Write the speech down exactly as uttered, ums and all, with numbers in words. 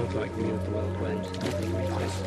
look like view of the world when nothing requires